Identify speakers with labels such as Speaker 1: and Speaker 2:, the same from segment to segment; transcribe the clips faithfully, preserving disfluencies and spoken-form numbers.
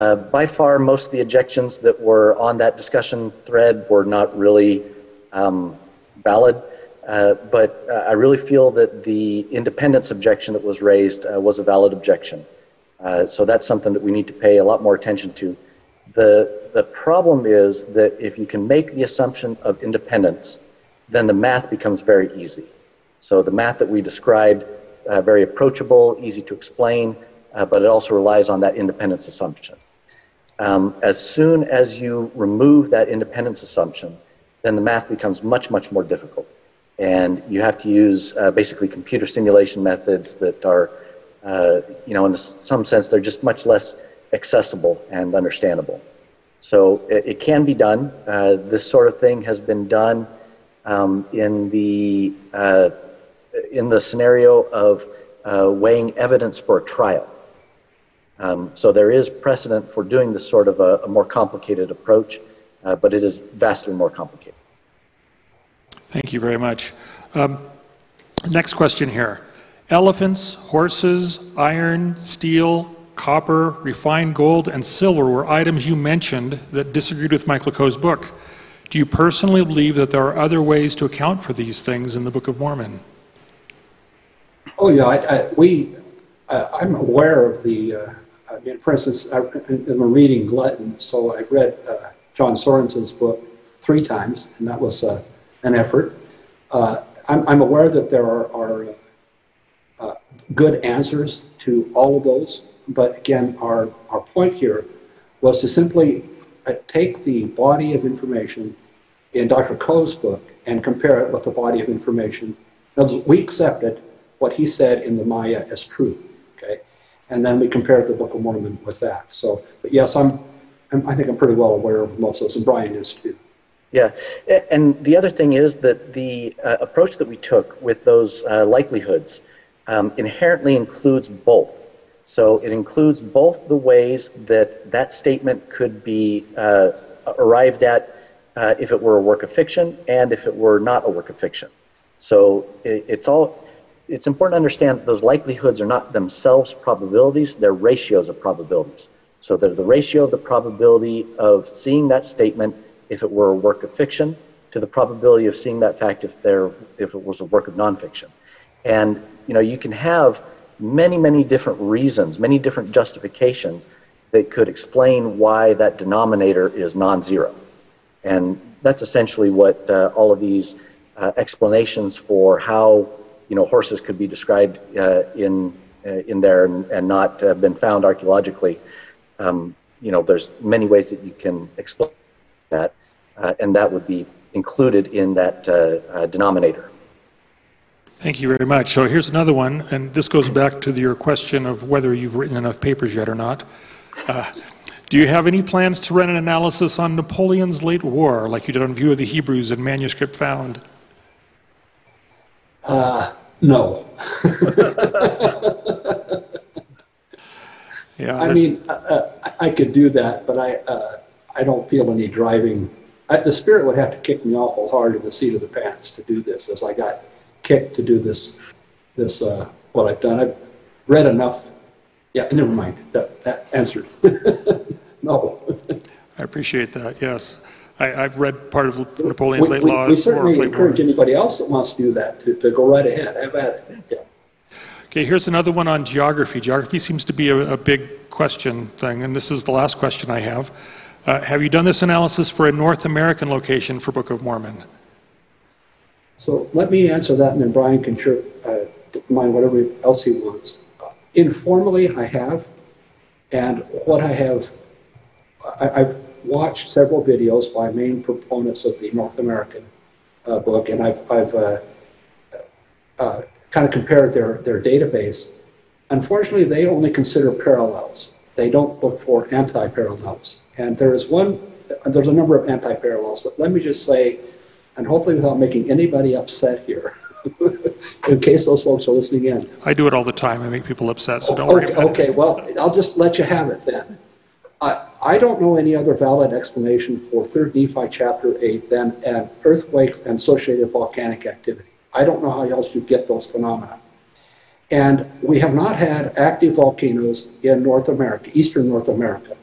Speaker 1: Uh, by far, most of the objections that were on that discussion thread were not really um, valid, uh, but uh, I really feel that the independence objection that was raised uh, was a valid objection. Uh, so that's something that we need to pay a lot more attention to. The, the problem is that if you can make the assumption of independence, then the math becomes very easy. So the math that we described, uh, very approachable, easy to explain, uh, but it also relies on that independence assumption. Um, as soon as you remove that independence assumption, then the math becomes much, much more difficult. And you have to use uh, basically computer simulation methods that are, uh, you know, in some sense, they're just much less accessible and understandable. So it, it can be done. Uh, this sort of thing has been done um, in the uh, in the scenario of uh, weighing evidence for a trial. Um, so there is precedent for doing this sort of a, a more complicated approach, uh, but it is vastly more complicated.
Speaker 2: Thank you very much. Um, next question here. Elephants, horses, iron, steel, copper, refined gold, and silver were items you mentioned that disagreed with Mike LeCaux's book. Do you personally believe that there are other ways to account for these things in the Book of Mormon?
Speaker 3: Oh yeah, I, I, we, uh, I'm aware of the, uh, I mean, for instance, I, I'm reading Glutton, so I read uh, John Sorenson's book three times, and that was uh, an effort. Uh, I'm, I'm aware that there are, are uh, good answers to all of those, but again, our, our point here was to simply uh, take the body of information in Doctor Coe's book and compare it with the body of information. In other words, we accepted what he said in the Maya as true, okay? And then we compared the Book of Mormon with that. So, but yes, I'm, I'm, I think I'm pretty well aware of most of those, and Brian is too.
Speaker 1: Yeah, and the other thing is that the uh, approach that we took with those uh, likelihoods um, inherently includes both. So it includes both the ways that that statement could be uh, arrived at uh, if it were a work of fiction and if it were not a work of fiction. So it, it's all, it's important to understand that those likelihoods are not themselves probabilities, they're ratios of probabilities. So they're the ratio of the probability of seeing that statement if it were a work of fiction to the probability of seeing that fact if, there, if it was a work of nonfiction. And you know, you can have many, many different reasons, many different justifications that could explain why that denominator is non-zero. And that's essentially what uh, all of these uh, explanations for how, you know, horses could be described uh, in uh, in there and, and not uh, been found archaeologically. Um, you know, there's many ways that you can explain that, uh, and that would be included in that uh, uh, denominator.
Speaker 2: Thank you very much. So here's another one, and this goes back to the, your question of whether you've written enough papers yet or not. Uh, do you have any plans to run an analysis on Napoleon's late war, like you did on View of the Hebrews and Manuscript Found?
Speaker 3: Uh, no.
Speaker 2: Yeah,
Speaker 3: I mean, uh, I, I could do that, but I, uh, I don't feel any driving. I, the Spirit would have to kick me awful hard in the seat of the pants to do this, as I got kicked to do this, this uh, what I've done. I've read enough. Yeah, never mind. That, that answered. No.
Speaker 2: I appreciate that, yes. I, I've read part of Napoleon's
Speaker 3: we,
Speaker 2: late
Speaker 3: we,
Speaker 2: law.
Speaker 3: We certainly
Speaker 2: war,
Speaker 3: encourage
Speaker 2: war.
Speaker 3: anybody else that wants to do that to, to go right ahead. Have at it. Yeah.
Speaker 2: Okay, here's another one on geography. Geography seems to be a, a big question thing, and this is the last question I have. Uh, have you done this analysis for a North American location for Book of Mormon?
Speaker 3: So let me answer that, and then Brian can sure uh, mind whatever else he wants. Uh, informally, I have, and what I have, I, I've watched several videos by main proponents of the North American uh, book, and I've, I've uh, uh, kind of compared their, their database. Unfortunately, they only consider parallels. They don't look for anti-parallels. And there is one, there's a number of anti-parallels, but let me just say, and hopefully without making anybody upset here, in case those folks are listening in.
Speaker 2: I do it all the time. I make people upset, so don't
Speaker 3: okay,
Speaker 2: worry about
Speaker 3: okay,
Speaker 2: it.
Speaker 3: Okay, well, I'll just let you have it then. I, I don't know any other valid explanation for third Nephi chapter eight than an earthquake and associated volcanic activity. I don't know how else you get those phenomena. And we have not had active volcanoes in North America, eastern North America,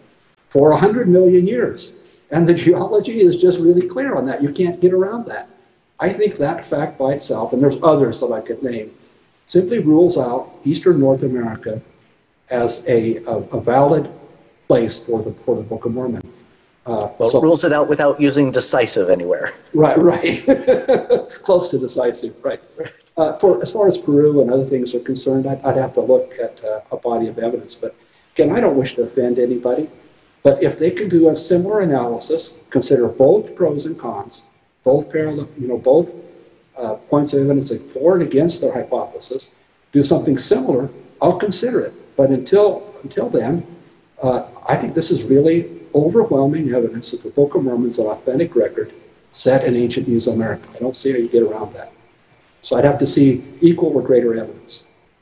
Speaker 3: for one hundred million years. And the geology is just really clear on that. You can't get around that. I think that fact by itself, and there's others that I could name, simply rules out Eastern North America as a, a, a valid place for the, for the Book of Mormon. Uh,
Speaker 1: well,
Speaker 3: so,
Speaker 1: it rules it out without using decisive anywhere.
Speaker 3: Right, right. Close to decisive, right. Uh, for, as far as Peru and other things are concerned, I'd, I'd have to look at uh, a body of evidence. But again, I don't wish to offend anybody. But if they can do a similar analysis, consider both pros and cons, both parallel, you know, both uh, points of evidence like for and against their hypothesis, do something similar, I'll consider it. But until until then, uh, I think this is really overwhelming evidence that the Book of Mormon is an authentic record set in ancient Mesoamerica. I don't see how you get around that. So I'd have to see equal or greater evidence.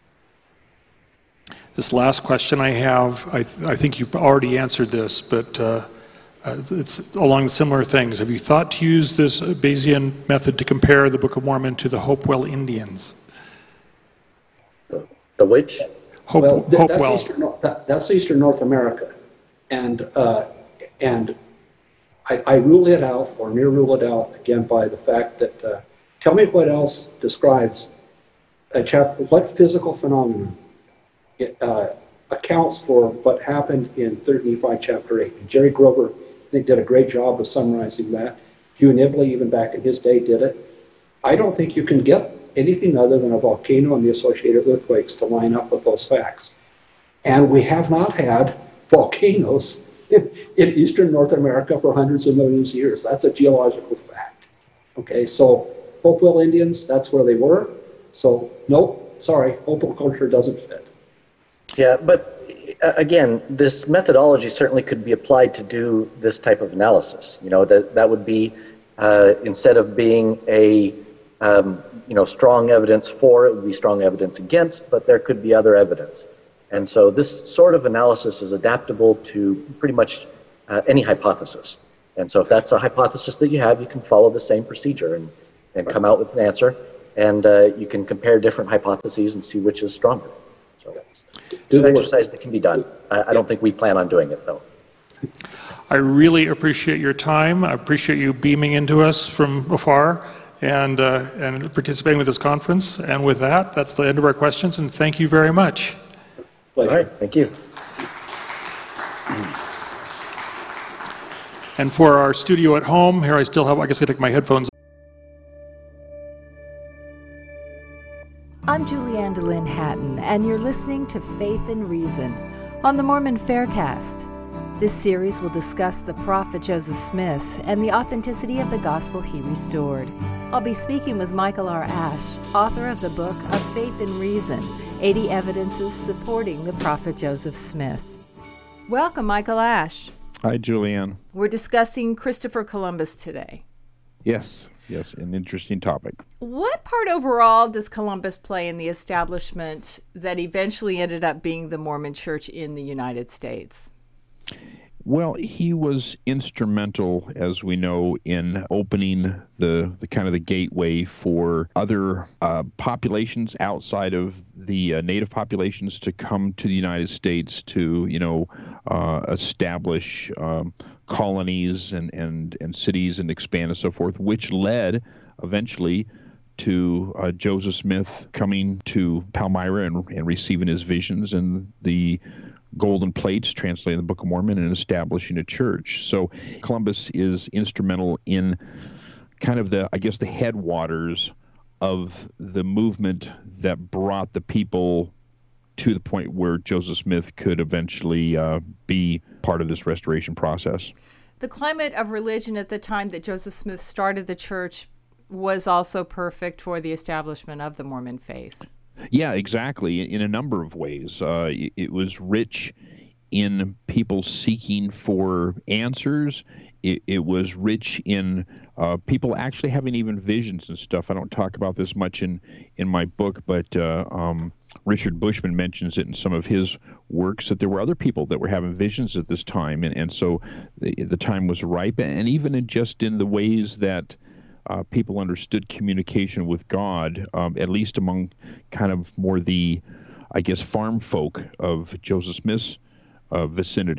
Speaker 2: This last question I have, I, th I think you've already answered this, but uh, uh, it's along similar things. Have you thought to use this Bayesian method to compare the Book of Mormon to the Hopewell Indians?
Speaker 1: The, the which?
Speaker 2: Hope,
Speaker 3: well, th
Speaker 2: Hopewell.
Speaker 3: That's, Eastern, that, that's Eastern North America. And, uh, and I, I rule it out, or near rule it out, again, by the fact that, uh, tell me what else describes a chapter, what physical phenomenon it uh, accounts for what happened in third Nephi chapter eight. And Jerry Grover, I think, did a great job of summarizing that. Hugh Nibley, even back in his day, did it. I don't think you can get anything other than a volcano and the associated earthquakes to line up with those facts. And we have not had volcanoes in, in Eastern North America for hundreds of millions of years. That's a geological fact. Okay, so Hopewell Indians, that's where they were. So, nope, sorry, Hopewell culture doesn't fit.
Speaker 1: Yeah, but uh, again, this methodology certainly could be applied to do this type of analysis. You know, that that would be uh, instead of being a um, you know strong evidence for, it would be strong evidence against, but there could be other evidence. And so this sort of analysis is adaptable to pretty much uh, any hypothesis. And so if that's a hypothesis that you have, you can follow the same procedure and, and come out with an answer. And uh, you can compare different hypotheses and see which is stronger. So it's, it's an exercise that can be done. I, I don't think we plan on doing it, though.
Speaker 2: I really appreciate your time. I appreciate you beaming into us from afar and, uh, and participating with this conference. And with that, that's the end of our questions, and thank you very much.
Speaker 3: Pleasure.
Speaker 1: All right, thank you.
Speaker 2: And for our studio at home, here I still have, I guess I take my headphones.
Speaker 4: I'm Julianne DeLynn Hatton, and you're listening to Faith and Reason on the Mormon Faircast. This series will discuss the prophet Joseph Smith and the authenticity of the gospel he restored. I'll be speaking with Michael R. Ash, author of the book of Faith and Reason, eighty Evidences Supporting the Prophet Joseph Smith. Welcome, Michael Ash.
Speaker 5: Hi, Julianne.
Speaker 4: We're discussing Christopher Columbus today.
Speaker 5: Yes, yes, an interesting topic.
Speaker 4: What part overall does Columbus play in the establishment that eventually ended up being the Mormon Church in the United States?
Speaker 5: Well, he was instrumental, as we know, in opening the, the kind of the gateway for other uh, populations outside of the uh, native populations to come to the United States to, you know, uh, establish um, colonies and, and, and cities and expand and so forth, which led eventually to uh, Joseph Smith coming to Palmyra and, and receiving his visions and the golden plates translated in the Book of Mormon and establishing a church. So Columbus is instrumental in kind of the, I guess, the headwaters of the movement that brought the people to the point where Joseph Smith could eventually uh, be part of this restoration process.
Speaker 4: The climate of religion at the time that Joseph Smith started the church was also perfect for the establishment of the Mormon faith.
Speaker 5: Yeah, exactly. In a number of ways. Uh, it was rich in people seeking for answers. It, it was rich in uh, people actually having even visions and stuff. I don't talk about this much in, in my book, but uh, um, Richard Bushman mentions it in some of his works, that there were other people that were having visions at this time. And, and so the, the time was ripe. And even in just in the ways that Uh, people understood communication with God, um, at least among kind of more the, I guess, farm folk of Joseph Smith's uh, vicinity.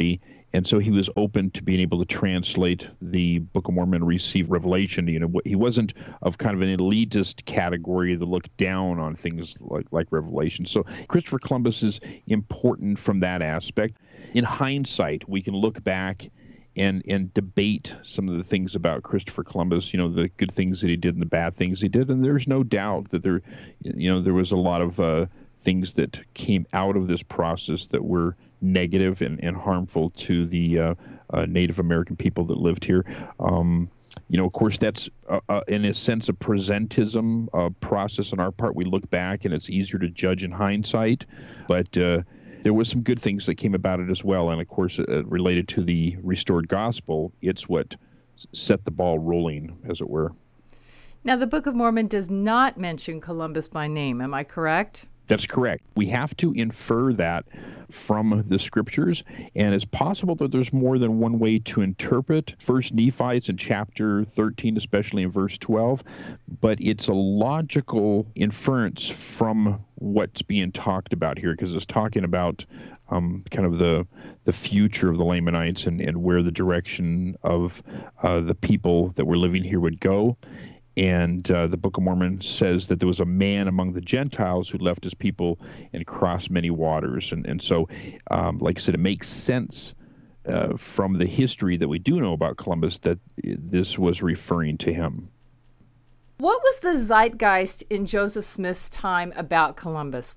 Speaker 5: And so he was open to being able to translate the Book of Mormon, receive revelation. You know, he wasn't of kind of an elitist category that looked down on things like, like Revelation. So Christopher Columbus is important from that aspect. In hindsight, we can look back and and debate some of the things about Christopher Columbus, you know, the good things that he did and the bad things he did. And there's no doubt that there, you know, there was a lot of uh, things that came out of this process that were negative and, and harmful to the uh, uh, Native American people that lived here. Um, you know, of course, that's uh, uh, in a sense a presentism uh, process on our part. We look back and it's easier to judge in hindsight, but uh, there was some good things that came about it as well. And of course, uh, related to the restored gospel, it's what set the ball rolling, as it were.
Speaker 4: Now, the Book of Mormon does not mention Columbus by name. Am I correct?
Speaker 5: That's correct. We have to infer that from the scriptures, and it's possible that there's more than one way to interpret First Nephi. It's in chapter thirteen, especially in verse twelve, but it's a logical inference from what's being talked about here, because it's talking about um, kind of the the future of the Lamanites and, and where the direction of uh, the people that were living here would go. And uh, the Book of Mormon says that there was a man among the Gentiles who left his people and crossed many waters. And, and so, um, like I said, it makes sense uh, from the history that we do know about Columbus that this was referring to him.
Speaker 4: What was the zeitgeist in Joseph Smith's time about Columbus?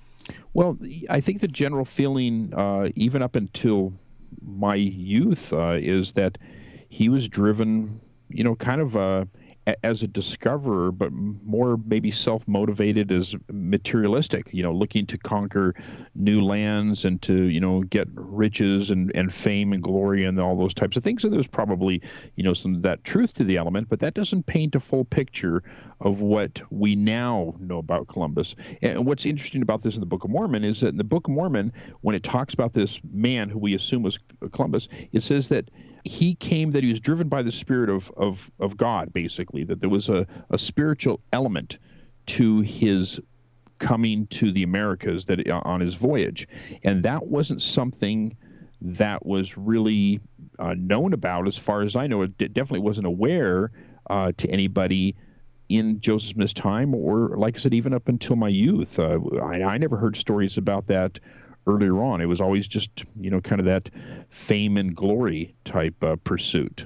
Speaker 5: Well, I think the general feeling, uh, even up until my youth, uh, is that he was driven, you know, kind of uh, as a discoverer, but more maybe self-motivated as materialistic, you know, looking to conquer new lands and to, you know, get riches and, and fame and glory and all those types of things. So there's probably, you know, some of that truth to the element, but that doesn't paint a full picture of what we now know about Columbus. And what's interesting about this in the Book of Mormon is that in the Book of Mormon, when it talks about this man who we assume was Columbus, it says that he came, that he was driven by the Spirit of, of, of God, basically, that there was a, a spiritual element to his coming to the Americas, that on his voyage. And that wasn't something that was really uh, known about, as far as I know. It definitely wasn't aware uh, to anybody in Joseph Smith's time, or, like I said, even up until my youth. Uh, I, I never heard stories about that earlier on. It was always just, you know, kind of that fame and glory type uh, pursuit.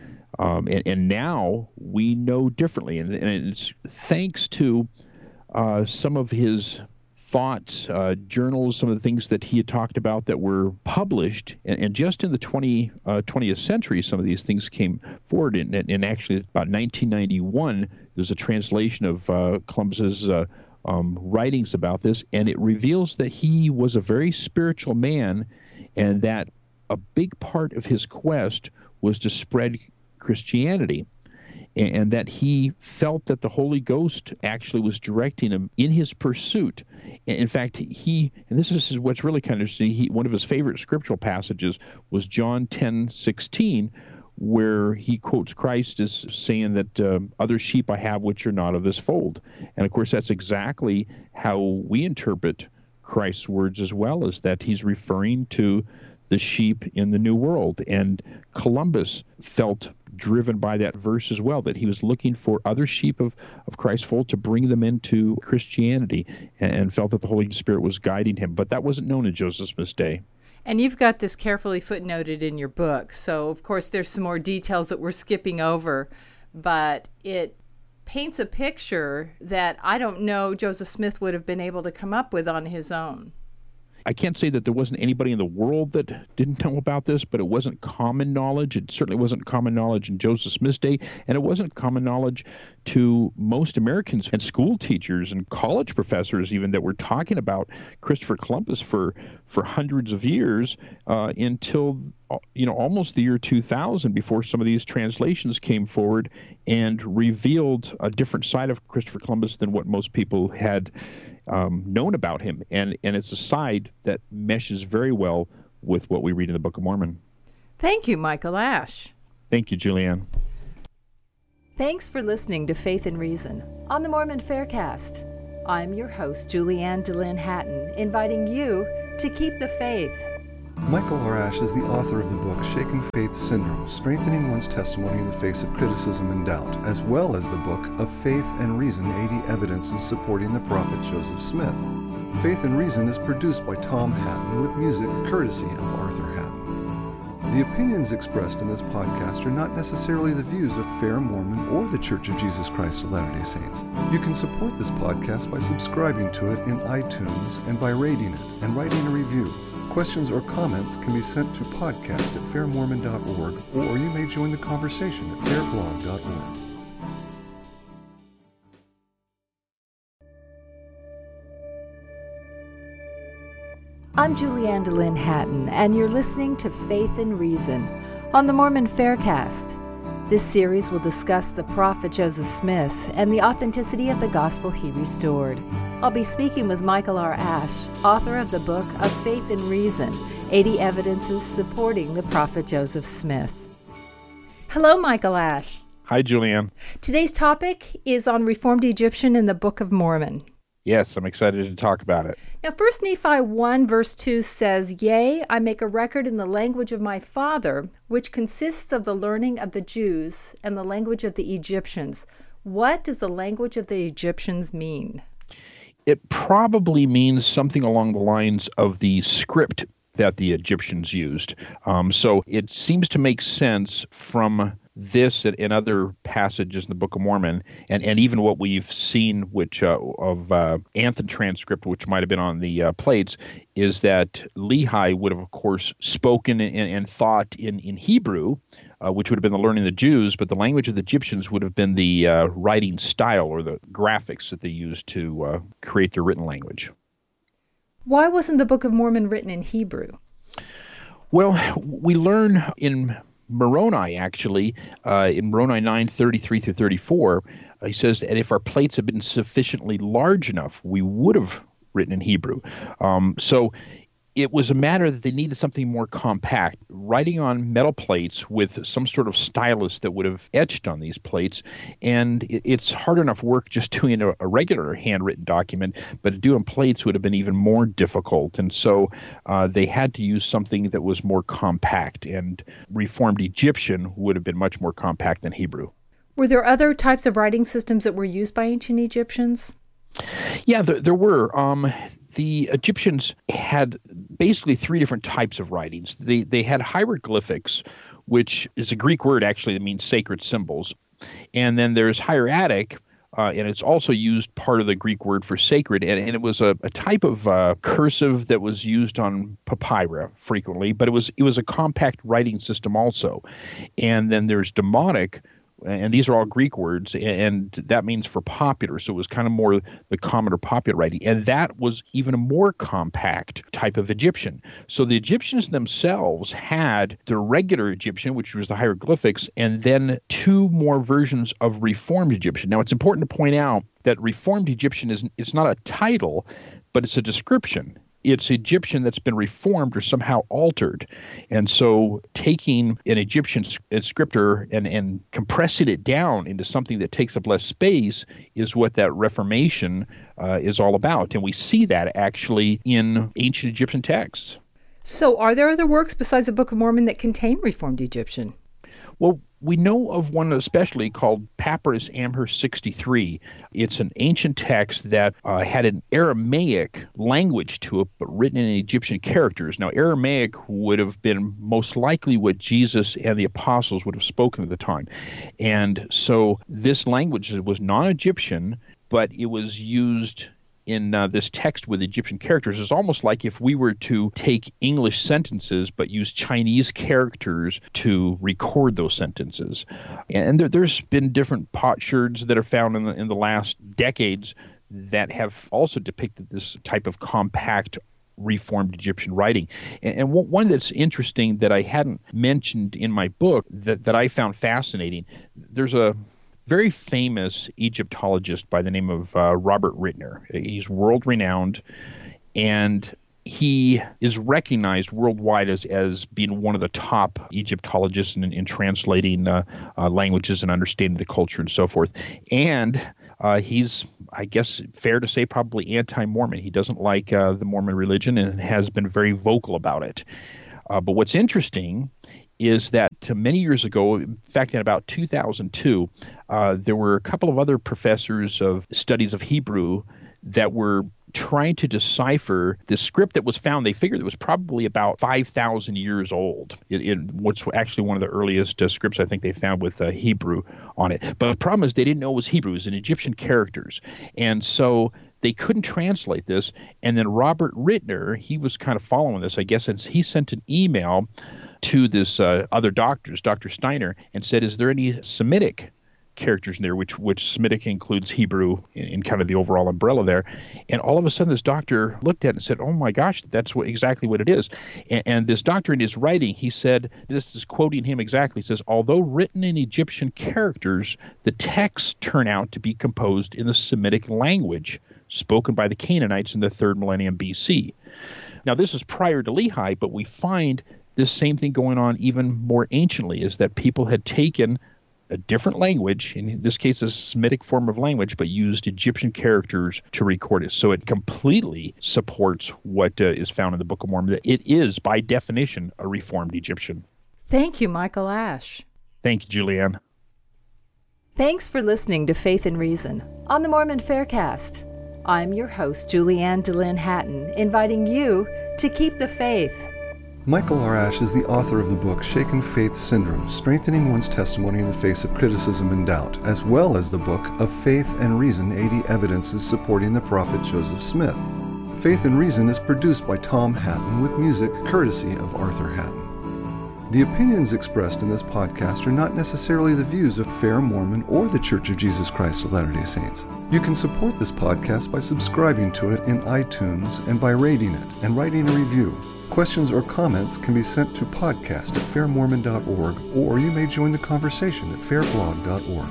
Speaker 5: Um, and, and now we know differently. And, and it's thanks to uh, some of his thoughts, uh, journals, some of the things that he had talked about that were published. And, and just in the twentieth, uh, twentieth century, some of these things came forward. And, and actually, about nineteen ninety-one, there's a translation of uh, Columbus's uh, Um, writings about this, and it reveals that he was a very spiritual man, and that a big part of his quest was to spread Christianity, and, and that he felt that the Holy Ghost actually was directing him in his pursuit. In fact, he, and this is what's really kind of interesting, he, one of his favorite scriptural passages was John ten sixteen, where he quotes Christ as saying that uh, other sheep I have which are not of this fold. And of course, that's exactly how we interpret Christ's words as well, is that he's referring to the sheep in the New World. And Columbus felt driven by that verse as well, that he was looking for other sheep of, of Christ's fold to bring them into Christianity, and, and felt that the Holy Spirit was guiding him. But that wasn't known in Joseph Smith's day.
Speaker 4: And you've got this carefully footnoted in your book. So, of course, there's some more details that we're skipping over, but it paints a picture that I don't know Joseph Smith would have been able to come up with on his own.
Speaker 5: I can't say that there wasn't anybody in the world that didn't know about this, but it wasn't common knowledge. It certainly wasn't common knowledge in Joseph Smith's day, and it wasn't common knowledge to most Americans and school teachers and college professors even that were talking about Christopher Columbus for, for hundreds of years uh, until, you know, almost the year two thousand, before some of these translations came forward and revealed a different side of Christopher Columbus than what most people had Um, known about him, and, and it's a side that meshes very well with what we read in the Book of Mormon.
Speaker 4: Thank you, Michael Ash.
Speaker 5: Thank you, Julianne.
Speaker 4: Thanks for listening to Faith and Reason on the Mormon Faircast. I'm your host, Julianne DeLynn Hatton, inviting you to keep the faith.
Speaker 6: Michael Arash is the author of the book Shaken Faith Syndrome, Strengthening One's Testimony in the Face of Criticism and Doubt, as well as the book Of Faith and Reason, eighty Evidences Supporting the Prophet Joseph Smith. Faith and Reason is produced by Tom Hatton with music courtesy of Arthur Hatton. The opinions expressed in this podcast are not necessarily the views of Fair Mormon or the Church of Jesus Christ of Latter-day Saints. You can support this podcast by subscribing to it in iTunes and by rating it and writing a review. Questions or comments can be sent to podcast at fair mormon dot org, or you may join the conversation at fair blog dot org.
Speaker 4: I'm Julianne DeLynn Hatton, and you're listening to Faith and Reason on the Mormon Faircast. This series will discuss the prophet Joseph Smith and the authenticity of the gospel he restored. I'll be speaking with Michael R. Ash, author of the book Of Faith and Reason, eighty Evidences Supporting the Prophet Joseph Smith. Hello, Michael Ash.
Speaker 5: Hi, Julianne.
Speaker 4: Today's topic is on Reformed Egyptian in the Book of Mormon.
Speaker 5: Yes, I'm excited to talk about it.
Speaker 4: Now, First Nephi one verse two says, Yea, I make a record in the language of my father, which consists of the learning of the Jews and the language of the Egyptians. What does the language of the Egyptians mean?
Speaker 5: It probably means something along the lines of the script that the Egyptians used. Um, so it seems to make sense from this and, and other passages in the Book of Mormon, and, and even what we've seen, which uh, of uh, Anthon transcript, which might have been on the uh, plates, is that Lehi would have, of course, spoken and, and thought in, in Hebrew, uh, which would have been the learning of the Jews, but the language of the Egyptians would have been the uh, writing style or the graphics that they used to uh, create their written language.
Speaker 4: Why wasn't the Book of Mormon written in Hebrew?
Speaker 5: Well, we learn in Moroni, actually, uh, in Moroni nine thirty-three through thirty-four, uh, he says that if our plates had been sufficiently large enough, we would have written in Hebrew. Um, so it was a matter that they needed something more compact. Writing on metal plates with some sort of stylus that would have etched on these plates, and it, it's hard enough work just doing a, a regular handwritten document, but to do on plates would have been even more difficult. And so uh, they had to use something that was more compact, and Reformed Egyptian would have been much more compact than Hebrew.
Speaker 4: Were there other types of writing systems that were used by ancient Egyptians?
Speaker 5: Yeah, there, there were. Um, the Egyptians had basically three different types of writings. They they had hieroglyphics, which is a Greek word actually that means sacred symbols. And then there's hieratic, uh, and it's also used part of the Greek word for sacred. And, and it was a, a type of uh, cursive that was used on papyri frequently, but it was it was a compact writing system also. And then there's demotic, and these are all Greek words, and that means for popular. So it was kind of more the common or popular writing. And that was even a more compact type of Egyptian. So the Egyptians themselves had the regular Egyptian, which was the hieroglyphics, and then two more versions of Reformed Egyptian. Now, it's important to point out that Reformed Egyptian is it's not a title, but it's a description. It's Egyptian that's been reformed or somehow altered. And so taking an Egyptian scripture and, and compressing it down into something that takes up less space is what that Reformation uh, is all about. And we see that actually in ancient Egyptian texts.
Speaker 4: So are there other works besides the Book of Mormon that contain Reformed Egyptian?
Speaker 5: Well, we know of one especially called Papyrus Amherst sixty-three. It's an ancient text that uh, had an Aramaic language to it, but written in Egyptian characters. Now, Aramaic would have been most likely what Jesus and the apostles would have spoken at the time. And so this language was non-Egyptian, but it was used in uh, this text with Egyptian characters. It's almost like if we were to take English sentences but use Chinese characters to record those sentences. And there, there's been different potsherds that are found in the, in the last decades that have also depicted this type of compact Reformed Egyptian writing. And, and one that's interesting that I hadn't mentioned in my book that, that I found fascinating, there's a very famous Egyptologist by the name of uh, Robert Rittner. He's world-renowned, and he is recognized worldwide as, as being one of the top Egyptologists in, in translating uh, uh, languages and understanding the culture and so forth. And uh, he's, I guess, fair to say, probably anti-Mormon. He doesn't like uh, the Mormon religion and has been very vocal about it. Uh, but what's interesting is that uh, many years ago, in fact, in about two thousand two, uh, there were a couple of other professors of studies of Hebrew that were trying to decipher the script that was found. They figured it was probably about five thousand years old. It, it what's actually one of the earliest uh, scripts I think they found with uh, Hebrew on it. But the problem is they didn't know it was Hebrew. It was in Egyptian characters. And so they couldn't translate this. And then Robert Rittner, he was kind of following this, I guess, and he sent an email to this uh, other doctors, Doctor Steiner, and said, is there any Semitic characters in there, which which Semitic includes Hebrew in, in kind of the overall umbrella there. And all of a sudden this doctor looked at it and said, oh my gosh, that's what, exactly what it is. And, and this doctor in his writing, he said, this is quoting him exactly, he says, although written in Egyptian characters, the texts turn out to be composed in the Semitic language spoken by the Canaanites in the third millennium B C. Now this is prior to Lehi, but we find this same thing going on even more anciently, is that people had taken a different language, in this case a Semitic form of language, but used Egyptian characters to record it. So it completely supports what uh, is found in the Book of Mormon. It is, by definition, a Reformed Egyptian.
Speaker 4: Thank you, Michael Ash.
Speaker 5: Thank you, Julianne.
Speaker 4: Thanks for listening to Faith and Reason on the Mormon Faircast. I'm your host, Julianne DeLynn Hatton, inviting you to keep the faith.
Speaker 6: Michael R. Ash is the author of the book Shaken Faith Syndrome, Strengthening One's Testimony in the Face of Criticism and Doubt, as well as the book Of Faith and Reason, eighty Evidences Supporting the Prophet Joseph Smith. Faith and Reason is produced by Tom Hatton with music courtesy of Arthur Hatton. The opinions expressed in this podcast are not necessarily the views of Fair Mormon or the Church of Jesus Christ of Latter-day Saints. You can support this podcast by subscribing to it in iTunes and by rating it and writing a review. Questions or comments can be sent to podcast at fair mormon dot org, or you may join the conversation at fair blog dot org.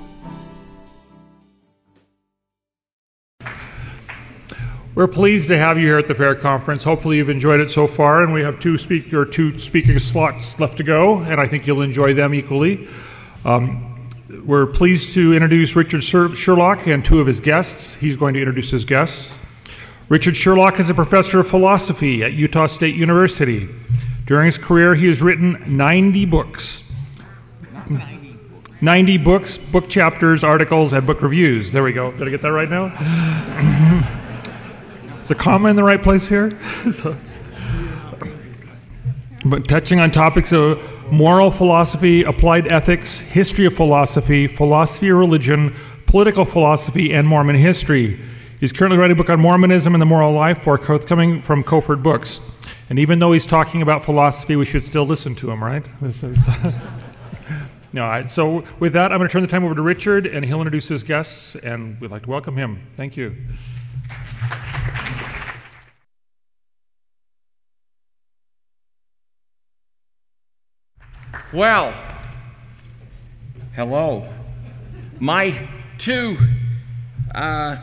Speaker 2: We're pleased to have you here at the Fair Conference. Hopefully you've enjoyed it so far, and we have two speak or two speaking slots left to go, and I think you'll enjoy them equally. Um, we're pleased to introduce Richard Sherlock and two of his guests. He's going to introduce his guests. Richard Sherlock is a professor of philosophy at Utah State University. During his career, he has written ninety books. ninety. ninety books, book chapters, articles, and book reviews. There we go. Did I get that right now? Is a comma in the right place here? so, but touching on topics of moral philosophy, applied ethics, history of philosophy, philosophy of religion, political philosophy, and Mormon history. He's currently writing a book on Mormonism and the moral life, forthcoming from Kofort Books. And even though he's talking about philosophy, we should still listen to him, right? This is no, all right. So with that, I'm going to turn the time over to Richard, and he'll introduce his guests, and we'd like to welcome him. Thank you.
Speaker 7: Well, hello. My two uh,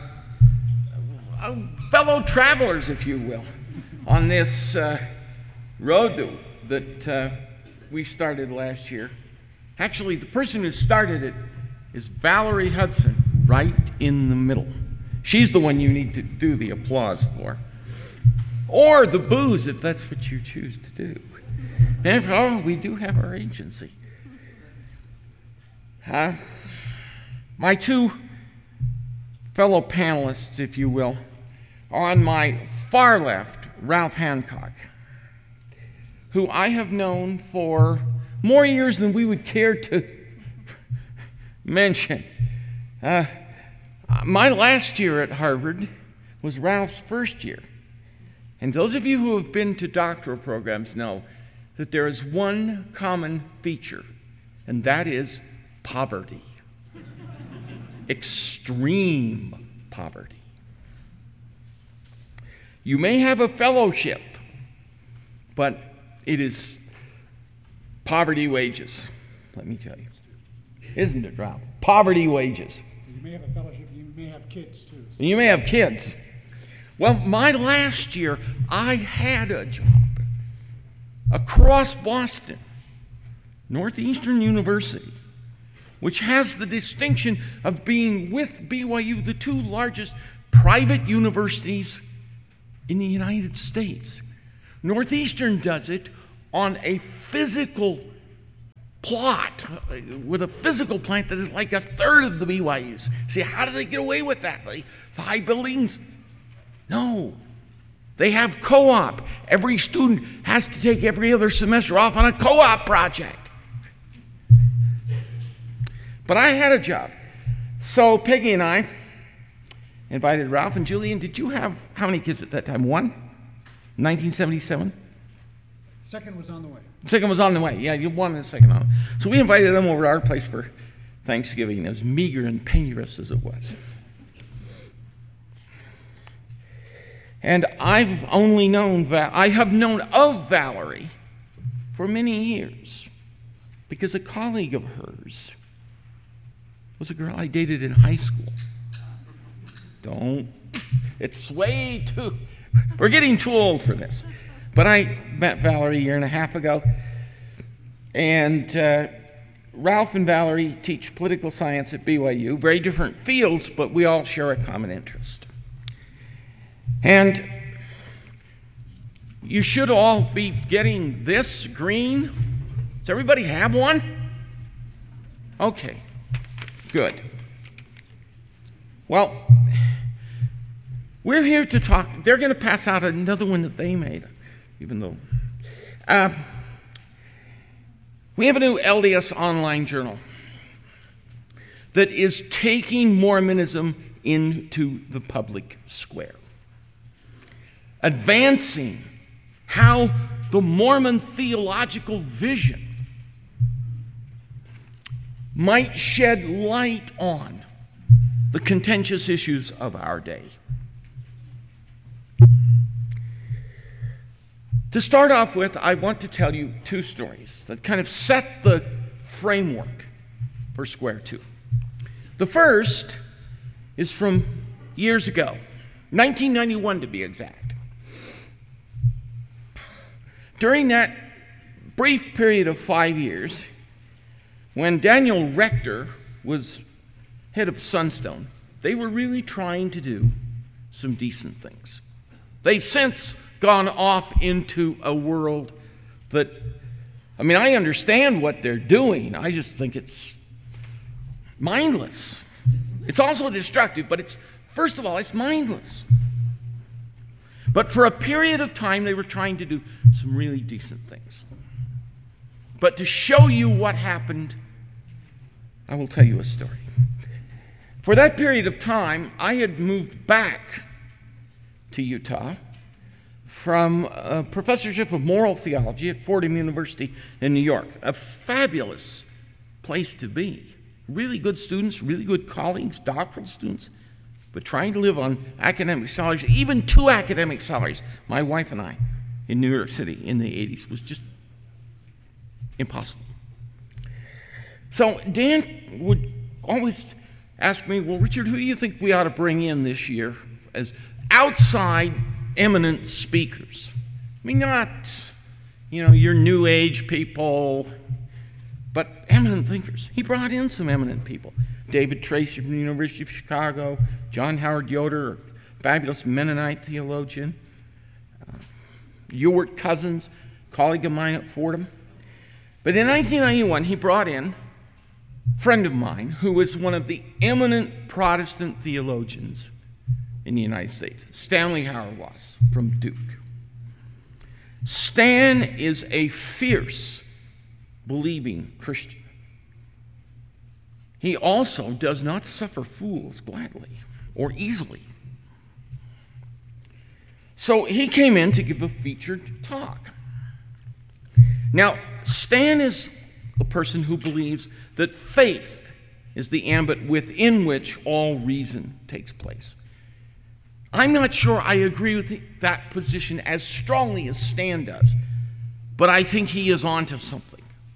Speaker 7: fellow travelers, if you will, on this uh, road that, that uh, we started last year. Actually, the person who started it is Valerie Hudson, right in the middle. She's the one you need to do the applause for. Or the booze, if that's what you choose to do. And if, oh, we do have our agency. Uh, my two fellow panelists, if you will, are on my far left, Ralph Hancock, who I have known for more years than we would care to mention. Uh, my last year at Harvard was Ralph's first year. And those of you who have been to doctoral programs know that there is one common feature, and that is poverty. Extreme poverty. You may have a fellowship, but it is poverty wages, let me tell you. Isn't it, Ralph? Poverty wages.
Speaker 8: You may have a fellowship, you may have kids too.
Speaker 7: You may have kids. Well, my last year, I had a job across Boston, Northeastern University, which has the distinction of being with B Y U the two largest private universities in the United States. Northeastern does it on a physical plot with a physical plant that is like a third of the B Y U's. See, how do they get away with that? Like high buildings? No. They have co-op. Every student has to take every other semester off on a co-op project. But I had a job. So Peggy and I invited Ralph and Julian. Did you have how many kids at that time? One? nineteen seventy-seven?
Speaker 8: Second was on the way.
Speaker 7: Second was on the way. Yeah, you one and the second on. So we invited them over to our place for Thanksgiving, as meager and penurious as it was. And I've only known, Val- I have known of Valerie for many years because a colleague of hers was a girl I dated in high school. Don't, it's way too, we're getting too old for this. But I met Valerie a year and a half ago, and uh, Ralph and Valerie teach political science at B Y U, very different fields, but we all share a common interest. And you should all be getting this green. Does everybody have one? Okay, good. Well, we're here to talk. They're going to pass out another one that they made, even though. Uh, we have a new L D S online journal that is taking Mormonism into the public square, advancing how the Mormon theological vision might shed light on the contentious issues of our day. To start off with, I want to tell you two stories that kind of set the framework for Square Two. The first is from years ago, nineteen ninety-one to be exact. During that brief period of five years, when Daniel Rector was head of Sunstone, they were really trying to do some decent things. They've since gone off into a world that, I mean, I understand what they're doing. I just think it's mindless. It's also destructive, but it's, first of all, it's mindless. But for a period of time, they were trying to do some really decent things. But to show you what happened, I will tell you a story. For that period of time, I had moved back to Utah from a professorship of moral theology at Fordham University in New York. A fabulous place to be. Really good students, really good colleagues, doctoral students, but trying to live on academic salaries, even two academic salaries, my wife and I, in New York City in the eighties, was just impossible. So Dan would always ask me, well, Richard, who do you think we ought to bring in this year as outside eminent speakers? I mean, not, you know, your new age people, but eminent thinkers. He brought in some eminent people. David Tracy from the University of Chicago, John Howard Yoder, a fabulous Mennonite theologian, uh, Ewart Cousins, colleague of mine at Fordham. But in nineteen ninety-one, he brought in a friend of mine who was one of the eminent Protestant theologians in the United States, Stanley Hauerwas from Duke. Stan is a fierce, believing Christian. He also does not suffer fools gladly or easily. So he came in to give a featured talk. Now, Stan is a person who believes that faith is the ambit within which all reason takes place. I'm not sure I agree with the, that position as strongly as Stan does, but I think he is onto something.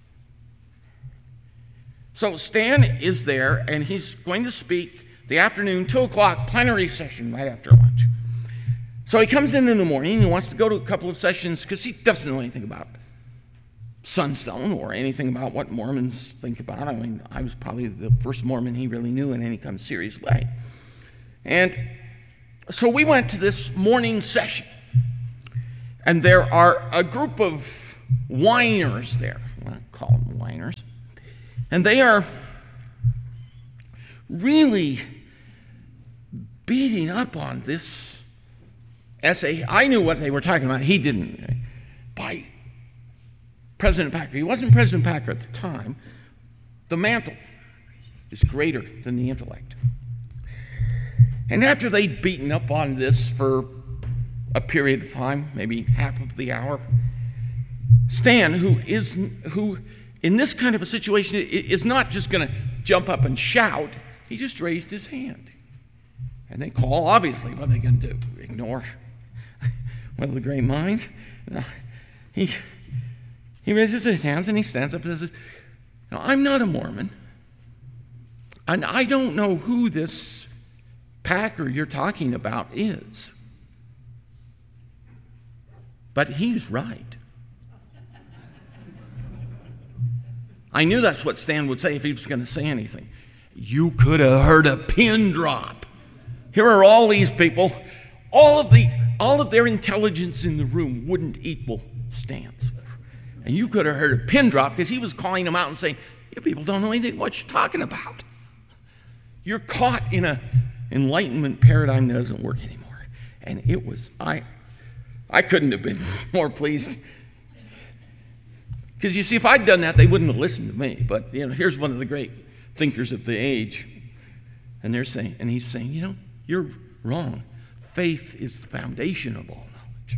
Speaker 7: So Stan is there, and he's going to speak the afternoon, two o'clock plenary session right after lunch. So he comes in in the morning, he wants to go to a couple of sessions because he doesn't know anything about Sunstone or anything about what Mormons think about. I mean, I was probably the first Mormon he really knew in any kind of serious way. And so we went to this morning session, and there are a group of whiners there. I'll call them whiners. And they are really beating up on this essay. I knew what they were talking about. He didn't. By President Packer. He wasn't President Packer at the time. The mantle is greater than the intellect. And after they'd beaten up on this for a period of time, maybe half of the hour, Stan, who is who in this kind of a situation is not just going to jump up and shout, he just raised his hand. And they call, obviously, what are they going to do? Ignore one of the great minds? No. He, he raises his hands and he stands up and says, "No, I'm not a Mormon. And I don't know who this Packer you're talking about is. But he's right." I knew that's what Stan would say if he was going to say anything. You could have heard a pin drop. Here are all these people. All of the, all of their intelligence in the room wouldn't equal Stan's. And you could have heard a pin drop because he was calling them out and saying, "You people don't know anything what you're talking about. You're caught in a enlightenment paradigm that doesn't work anymore." And it was, I, I couldn't have been more pleased. Because you see, if I'd done that, they wouldn't have listened to me. But you know, here's one of the great thinkers of the age, and they're saying, and he's saying, you know, you're wrong. Faith is the foundation of all knowledge.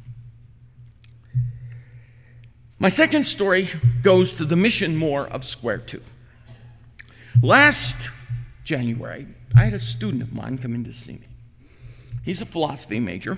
Speaker 7: My second story goes to the mission more of Square Two. Last January, I had a student of mine come in to see me. He's a philosophy major.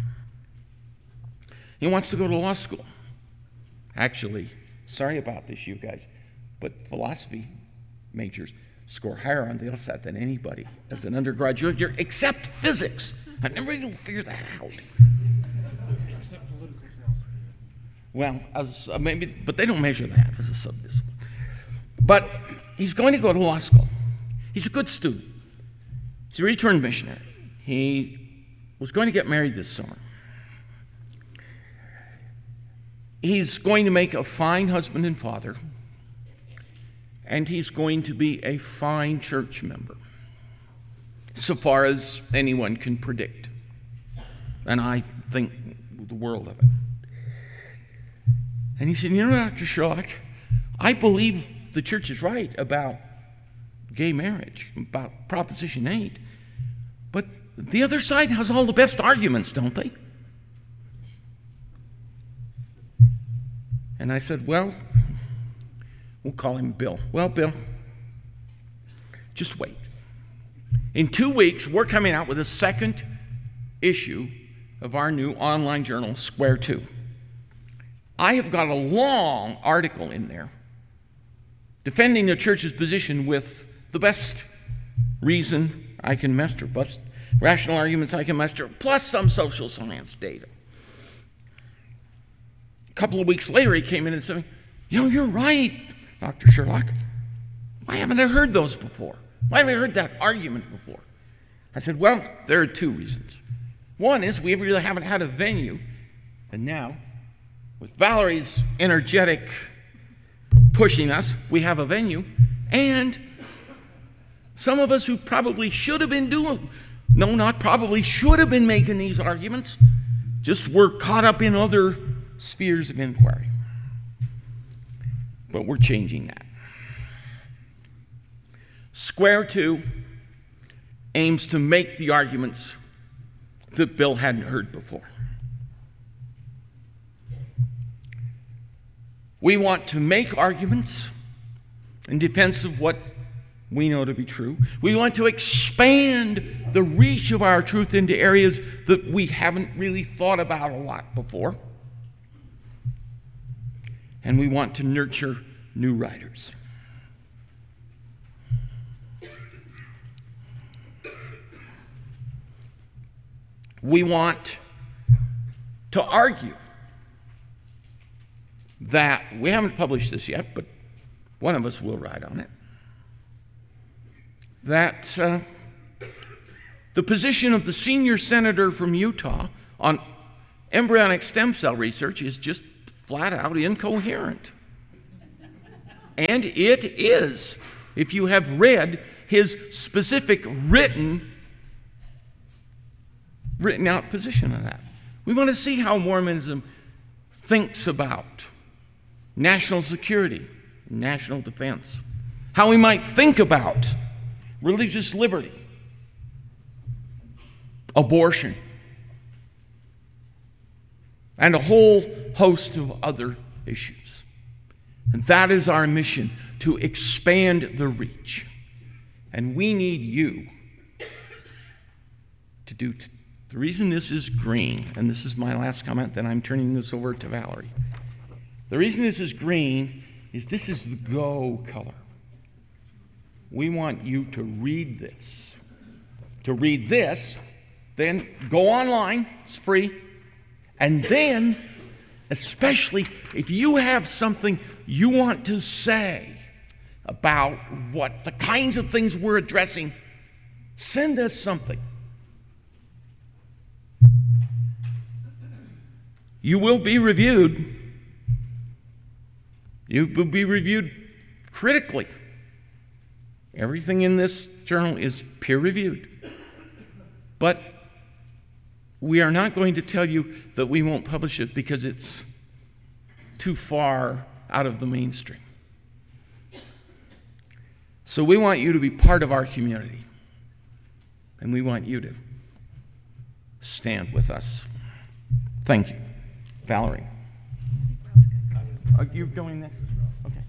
Speaker 7: He wants to go to law school. Actually, sorry about this, you guys, but philosophy majors score higher on the LSAT than anybody as an undergraduate year, except physics. I never even figured that out.
Speaker 8: Except political philosophy.
Speaker 7: Well, as, uh, maybe, but they don't measure that as a subdiscipline. But he's going to go to law school. He's a good student. He's a returned missionary. He was going to get married this summer. He's going to make a fine husband and father, and he's going to be a fine church member, so far as anyone can predict. And I think the world of it. And he said, "You know, Doctor Sherlock, I believe the church is right about gay marriage, about Proposition eight, but the other side has all the best arguments, don't they?" And I said, "Well, we'll call him Bill. Well, Bill, just wait. In two weeks, we're coming out with a second issue of our new online journal, Square Two. I have got a long article in there defending the church's position with the best reason I can muster, best rational arguments I can muster, plus some social science data." A couple of weeks later, he came in and said, "You know, you're right, Doctor Sherlock. Why haven't I heard those before? Why haven't I heard that argument before?" I said, "Well, there are two reasons. One is we really haven't had a venue, and now, with Valerie's energetic pushing us, we have a venue, and some of us who probably should have been doing, no, not probably, should have been making these arguments, just were caught up in other spheres of inquiry. But we're changing that. Square Two aims to make the arguments that Bill hadn't heard before. We want to make arguments in defense of what we know to be true. We want to expand the reach of our truth into areas that we haven't really thought about a lot before. And we want to nurture new writers. We want to argue that, we haven't published this yet, but one of us will write on it, that uh, the position of the senior senator from Utah on embryonic stem cell research is just flat out incoherent. And it is, if you have read his specific written, written out position on that. We want to see how Mormonism thinks about national security, national defense, how we might think about religious liberty, abortion, and a whole host of other issues. And that is our mission, to expand the reach. And we need you to do t- the reason this is green, and this is my last comment, then I'm turning this over to Valerie. The reason this is green is this is the go color. We want you to read this. To read this, then go online, it's free, and then, especially if you have something you want to say about what the kinds of things we're addressing, send us something. You will be reviewed. You will be reviewed critically. Everything in this journal is peer-reviewed. But we are not going to tell you that we won't publish it because it's too far out of the mainstream. So we want you to be part of our community. And we want you to stand with us. Thank you. Valerie. Are you going next? Okay.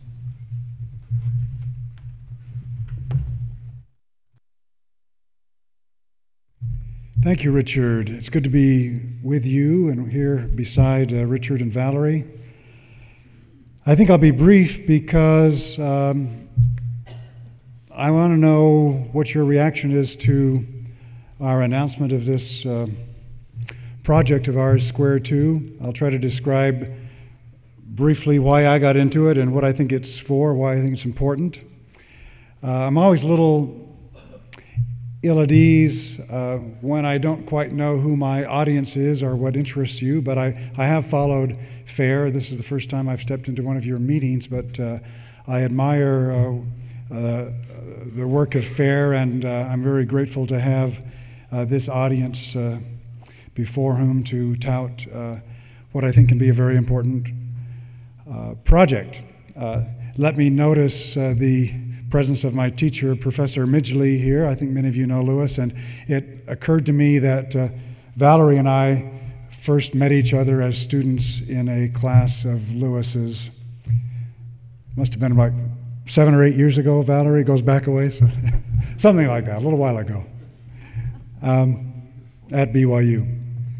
Speaker 9: Thank you, Richard. It's good to be with you and here beside uh, Richard and Valerie. I think I'll be brief because um, I want to know what your reaction is to our announcement of this uh, project of ours, Square Two. I'll try to describe briefly why I got into it and what I think it's for, why I think it's important. Uh, I'm always a little ill at ease uh, when I don't quite know who my audience is or what interests you, but I, I have followed FAIR. This is the first time I've stepped into one of your meetings, but uh, I admire uh, uh, the work of FAIR, and uh, I'm very grateful to have uh, this audience uh, before whom to tout uh, what I think can be a very important uh, project. Uh, let me notice uh, the presence of my teacher, Professor Midgley, here. I think many of you know Lewis, and it occurred to me that uh, Valerie and I first met each other as students in a class of Lewis's. Must have been about seven or eight years ago, Valerie, goes back a ways, so something like that, a little while ago, um, at B Y U.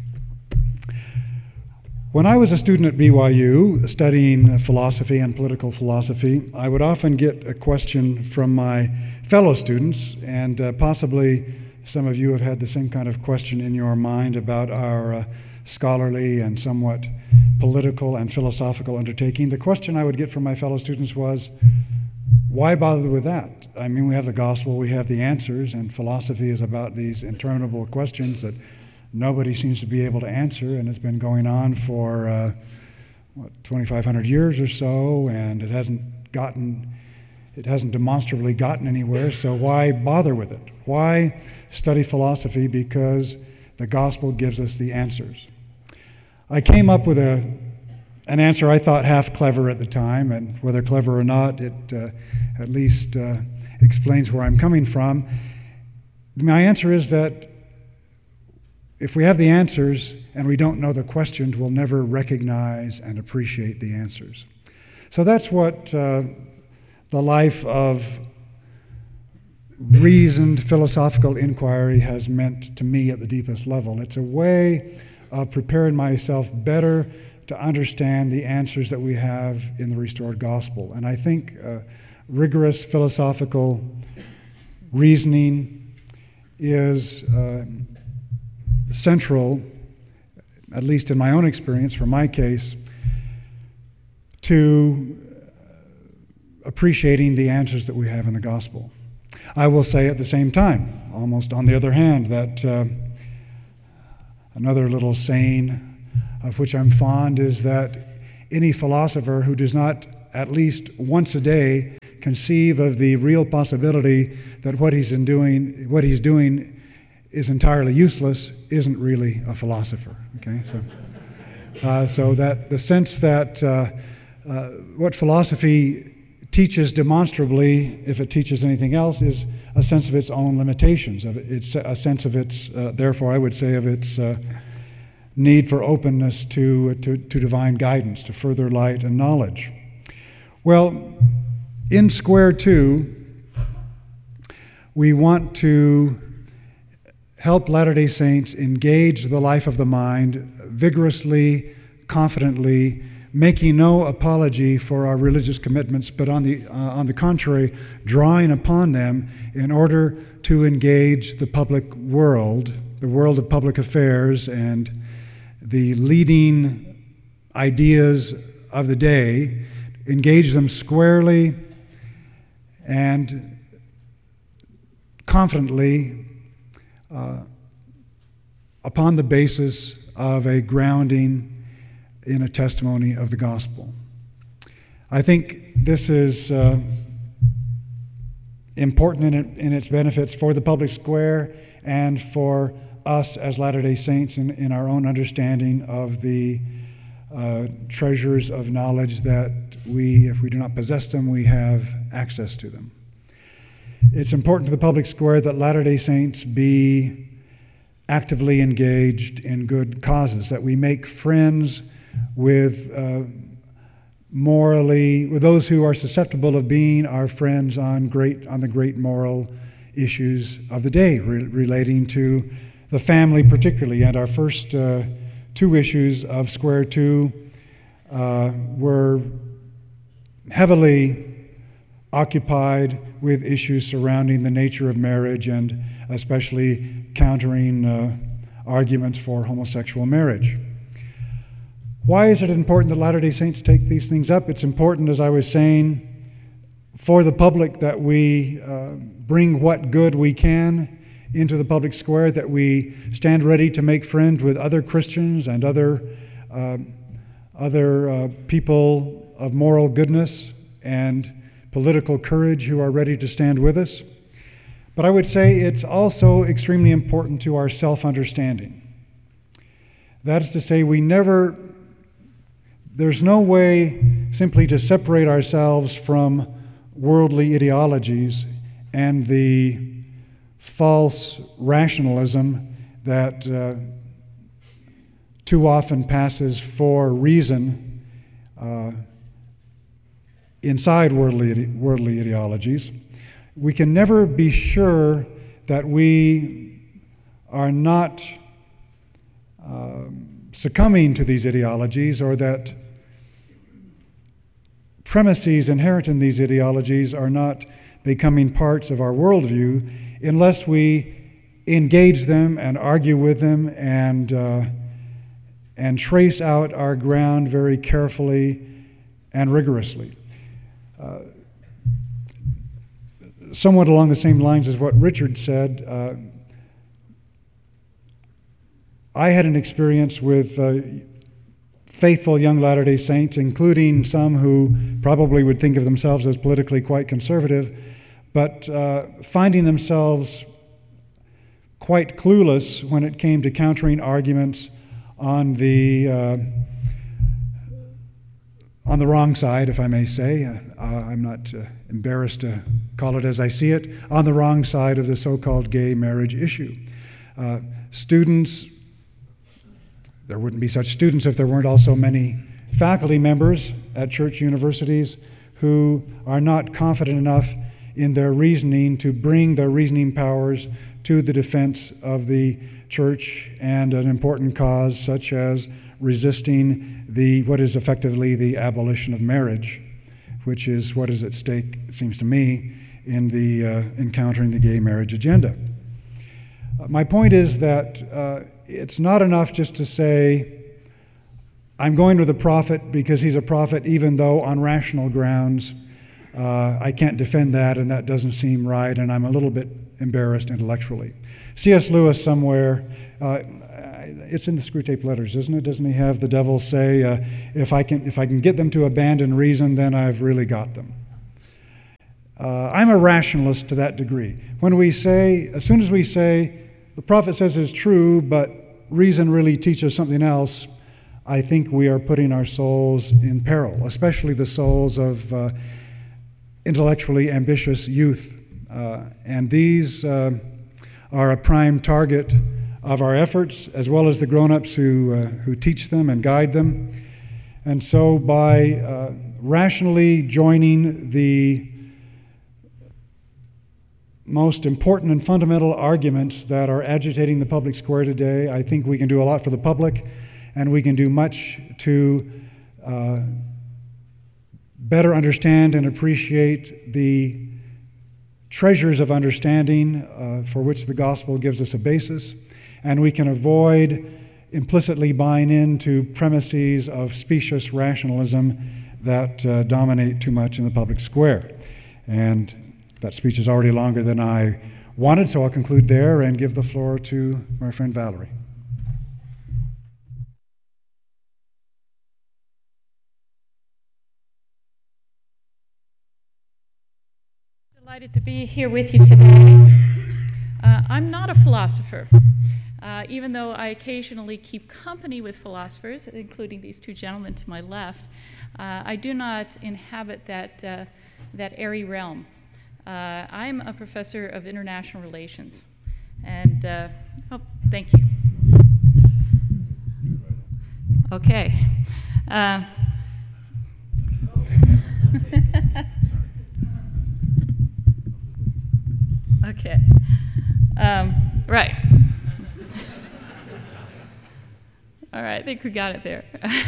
Speaker 9: When I was a student at B Y U studying philosophy and political philosophy, I would often get a question from my fellow students, and uh, possibly some of you have had the same kind of question in your mind about our uh, scholarly and somewhat political and philosophical undertaking. The question I would get from my fellow students was, why bother with that? I mean, we have the gospel, we have the answers, and philosophy is about these interminable questions that nobody seems to be able to answer, and it's been going on for uh, what, twenty-five hundred years or so, and it hasn't gotten, it hasn't demonstrably gotten anywhere. So why bother with it? Why study philosophy? Because the gospel gives us the answers. I came up with a an answer I thought half clever at the time, and whether clever or not, it uh, at least uh, explains where I'm coming from. My answer is that if we have the answers and we don't know the questions, we'll never recognize and appreciate the answers. So that's what uh, the life of reasoned philosophical inquiry has meant to me at the deepest level. It's a way of preparing myself better to understand the answers that we have in the restored gospel. And I think uh, rigorous philosophical reasoning is uh, central, at least in my own experience, for my case, to appreciating the answers that we have in the gospel. I will say at the same time, almost on the other hand, that uh, another little saying of which I'm fond is that any philosopher who does not at least once a day conceive of the real possibility that what he's in doing, what he's doing is entirely useless, isn't really a philosopher. Okay, so uh, so that the sense that uh, uh, what philosophy teaches demonstrably, if it teaches anything else, is a sense of its own limitations. Of it's a sense of its, uh, therefore, I would say, of its uh, need for openness to, to to divine guidance, to further light and knowledge. Well, in Square Two, we want to help Latter-day Saints engage the life of the mind vigorously, confidently, making no apology for our religious commitments, but on the, uh, on the contrary, drawing upon them in order to engage the public world, the world of public affairs, and the leading ideas of the day, engage them squarely and confidently uh, upon the basis of a grounding in a testimony of the gospel. I think this is uh, important in, it, in its benefits for the public square and for us as Latter-day Saints in, in our own understanding of the uh, treasures of knowledge that we, if we do not possess them, we have access to them. It's important to the public square that Latter-day Saints be actively engaged in good causes, that we make friends with uh, morally, with those who are susceptible of being our friends on great, on the great moral issues of the day, re- relating to the family particularly. And our first uh, two issues of Square Two uh, were heavily occupied with issues surrounding the nature of marriage and especially countering uh, arguments for homosexual marriage. Why is it important that Latter-day Saints take these things up? It's important, as I was saying, for the public that we uh, bring what good we can into the public square, that we stand ready to make friends with other Christians and other, uh, other uh, people of moral goodness and political courage who are ready to stand with us. But I would say it's also extremely important to our self-understanding. That is to say, we never, there's no way simply to separate ourselves from worldly ideologies and the false rationalism that uh, too often passes for reason uh, inside worldly, worldly ideologies. We can never be sure that we are not uh, succumbing to these ideologies, or that premises inherent in these ideologies are not becoming parts of our worldview, unless we engage them and argue with them and uh, and trace out our ground very carefully and rigorously. Uh, somewhat along the same lines as what Richard said, uh, I had an experience with uh, faithful young Latter-day Saints, including some who probably would think of themselves as politically quite conservative, but uh, finding themselves quite clueless when it came to countering arguments on the uh, on the wrong side, if I may say. Uh, I'm not uh, embarrassed to call it as I see it, on the wrong side of the so-called gay marriage issue. Uh, students, there wouldn't be such students if there weren't also many faculty members at church universities who are not confident enough in their reasoning to bring their reasoning powers to the defense of the church and an important cause such as resisting the what is effectively the abolition of marriage, which is what is at stake, it seems to me, in the uh, encountering the gay marriage agenda. Uh, my point is that uh, it's not enough just to say, I'm going with the prophet because he's a prophet, even though on rational grounds uh, I can't defend that and that doesn't seem right, and I'm a little bit embarrassed intellectually. C S Lewis somewhere, uh, it's in the Screwtape Letters, isn't it? Doesn't he have the devil say, uh, if I can if I can get them to abandon reason, then I've really got them. Uh, I'm a rationalist to that degree. When we say, as soon as we say, the prophet says it's true, but reason really teaches something else, I think we are putting our souls in peril, especially the souls of uh, intellectually ambitious youth. Uh, and these uh, are a prime target of our efforts, as well as the grown-ups who, uh, who teach them and guide them. And so by uh, rationally joining the most important and fundamental arguments that are agitating the public square today, I think we can do a lot for the public, and we can do much to uh, better understand and appreciate the treasures of understanding uh, for which the gospel gives us a basis, and we can avoid implicitly buying into premises of specious rationalism that uh, dominate too much in the public square. And that speech is already longer than I wanted, so I'll conclude there and give the floor to my friend Valerie.
Speaker 10: Delighted to be here with you today. Uh, I'm not a philosopher, uh, even though I occasionally keep company with philosophers, including these two gentlemen to my left. Uh, I do not inhabit that, uh, that airy realm. Uh, I'm a professor of international relations, and uh, oh, thank you. Okay. Uh, okay. Um, right. All right, I think we got it there.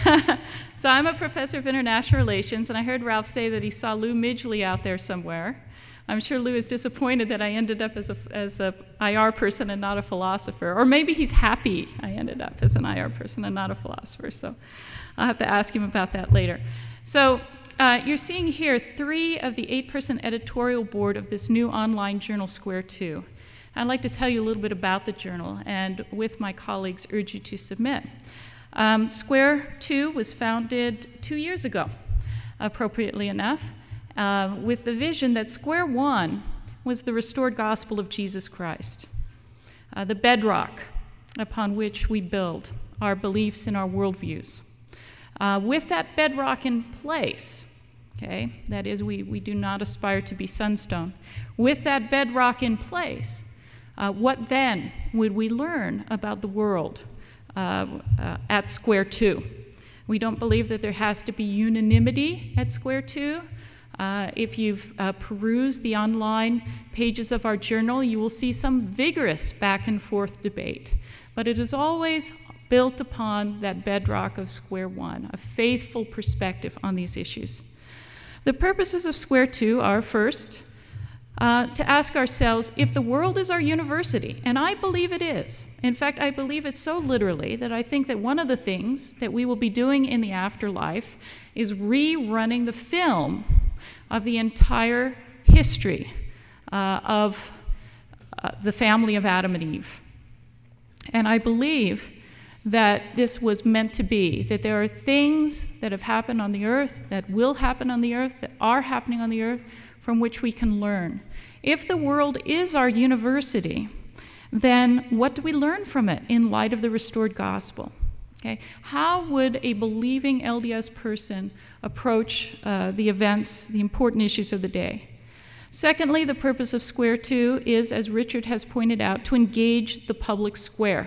Speaker 10: So I'm a professor of international relations, and I heard Ralph say that he saw Lou Midgley out there somewhere. I'm sure Lou is disappointed that I ended up as a, as a I R person and not a philosopher. Or maybe he's happy I ended up as an I R person and not a philosopher. So I'll have to ask him about that later. So uh, you're seeing here three of the eight-person editorial board of this new online journal, Square two. I'd like to tell you a little bit about the journal, and with my colleagues, urge you to submit. Um, Square two was founded two years ago, appropriately enough. Uh, with the vision that Square One was the restored gospel of Jesus Christ, uh, the bedrock upon which we build our beliefs and our worldviews. Uh, with that bedrock in place, okay, that is, we, we do not aspire to be sunstone. With that bedrock in place, uh, what then would we learn about the world uh, uh, at Square Two? We don't believe that there has to be unanimity at Square Two. Uh, if you've uh, perused the online pages of our journal, you will see some vigorous back and forth debate. But it is always built upon that bedrock of Square One, a faithful perspective on these issues. The purposes of Square Two are, first, uh, to ask ourselves if the world is our university, and I believe it is. In fact, I believe it so literally that I think that one of the things that we will be doing in the afterlife is rerunning the film of the entire history uh, of uh, the family of Adam and Eve. And I believe that this was meant to be, that there are things that have happened on the earth, that will happen on the earth, that are happening on the earth, from which we can learn. If the world is our university, then what do we learn from it in light of the restored gospel? Okay. How would a believing L D S person approach uh, the events, the important issues of the day? Secondly, the purpose of Square Two is, as Richard has pointed out, to engage the public square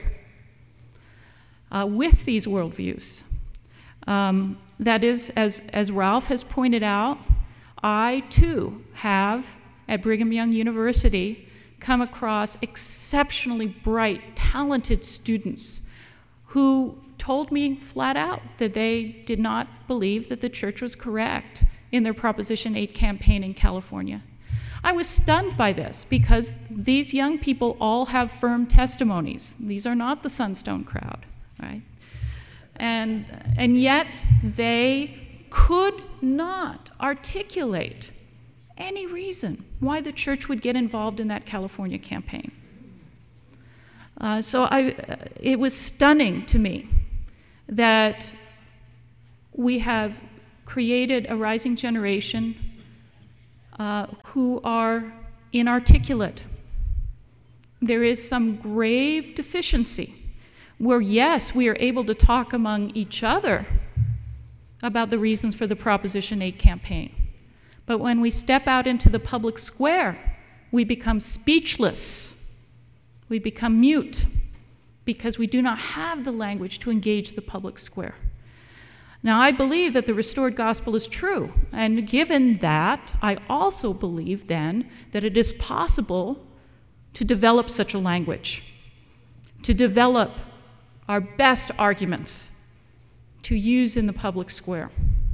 Speaker 10: uh, with these worldviews. Um, that is, as, as Ralph has pointed out, I too have, at Brigham Young University, come across exceptionally bright, talented students who told me flat out that they did not believe that the church was correct in their Proposition eight campaign in California. I was stunned by this because these young people all have firm testimonies. These are not the Sunstone crowd, right? And, and yet they could not articulate any reason why the church would get involved in that California campaign. Uh, so I, it was stunning to me that we have created a rising generation uh, who are inarticulate. There is some grave deficiency where, yes, we are able to talk among each other about the reasons for the Proposition eight campaign. But when we step out into the public square, we become speechless. We become mute because we do not have the language to engage the public square. Now, I believe that the restored gospel is true, and given that, I also believe then that it is possible to develop such a language, to develop our best arguments to use in the public square.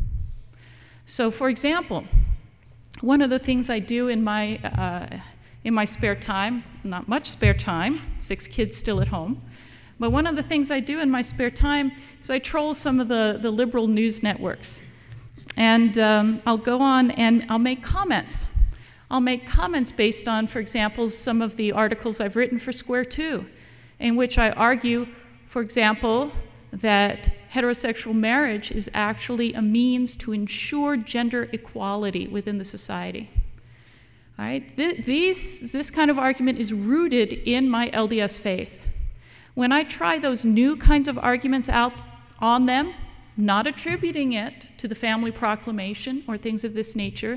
Speaker 10: So, for example, one of the things I do in my, uh, in my spare time, not much spare time, six kids still at home, but one of the things I do in my spare time is I troll some of the, the liberal news networks. And um, I'll go on and I'll make comments. I'll make comments based on, for example, some of the articles I've written for Square Two, in which I argue, for example, that heterosexual marriage is actually a means to ensure gender equality within the society. All right? Th- these, this kind of argument is rooted in my L D S faith. When I try those new kinds of arguments out on them, not attributing it to the family proclamation or things of this nature,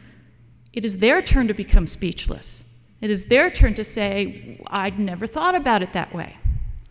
Speaker 10: it is their turn to become speechless. It is their turn to say, I'd never thought about it that way.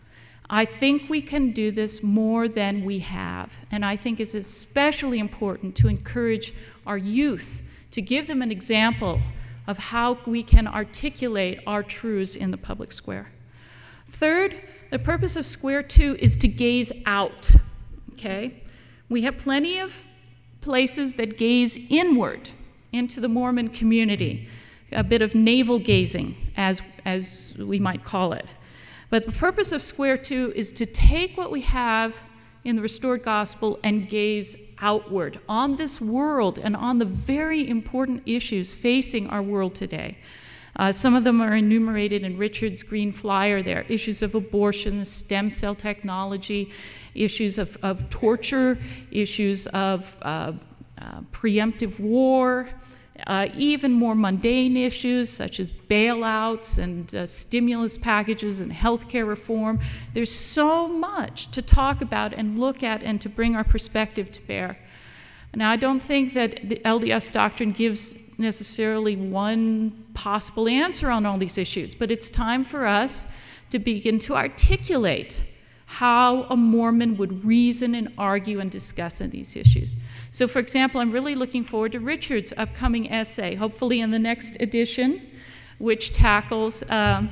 Speaker 10: I think we can do this more than we have, and I think it's especially important to encourage our youth, to give them an example of how we can articulate our truths in the public square. Third, the purpose of Square Two is to gaze out, okay? We have plenty of places that gaze inward into the Mormon community, a bit of navel gazing, as, as we might call it. But the purpose of Square Two is to take what we have in the restored gospel and gaze outward on this world and on the very important issues facing our world today. Uh, some of them are enumerated in Richard's green flyer there. Issues of abortion, stem cell technology, issues of, of torture, issues of uh, uh, preemptive war, uh, even more mundane issues such as bailouts and uh, stimulus packages and healthcare reform. There's so much to talk about and look at and to bring our perspective to bear. Now, I don't think that the L D S doctrine gives necessarily one possible answer on all these issues, but it's time for us to begin to articulate how a Mormon would reason and argue and discuss on these issues. So, for example, I'm really looking forward to Richard's upcoming essay, hopefully in the next edition, which tackles um,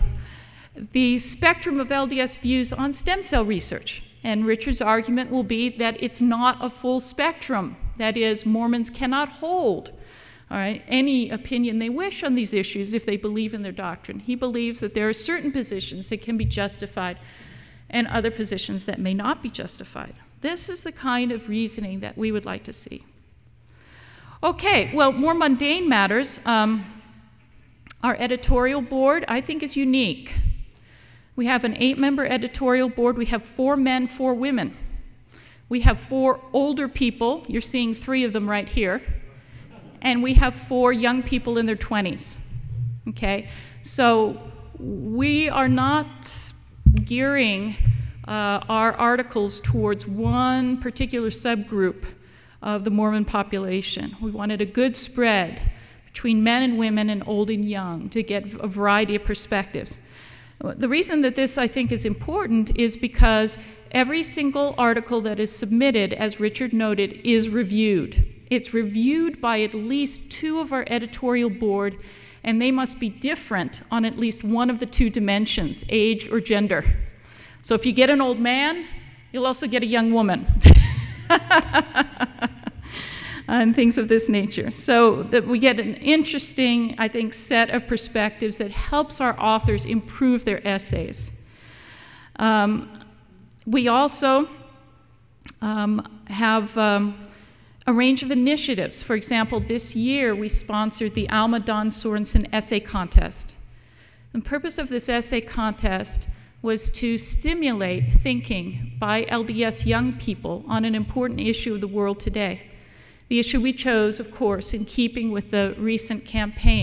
Speaker 10: the spectrum of L D S views on stem cell research. And Richard's argument will be that it's not a full spectrum. That is, Mormons cannot hold all right, any opinion they wish on these issues if they believe in their doctrine. He believes that there are certain positions that can be justified and other positions that may not be justified. This is the kind of reasoning that we would like to see. Okay, well, more mundane matters. Um, our editorial board, I think, is unique. We have an eight-member editorial board. We have four men, four women. We have four older people. You're seeing three of them right here. And we have four young people in their twenties. Okay? So we are not gearing uh, our articles towards one particular subgroup of the Mormon population. We wanted a good spread between men and women and old and young to get a variety of perspectives. The reason that this, I think, is important is because every single article that is submitted, as Richard noted, is reviewed. It's reviewed by at least two of our editorial board, and they must be different on at least one of the two dimensions, age or gender. So if you get an old man, you'll also get a young woman. And things of this nature. So that we get an interesting, I think, set of perspectives that helps our authors improve their essays. Um, we also um, have um, a range of initiatives. For example, this year we sponsored the Alma Don Sorensen Essay Contest. The purpose of this essay contest was to stimulate thinking by L D S young people on an important issue of the world today. The issue we chose, of course, in keeping with the recent campaign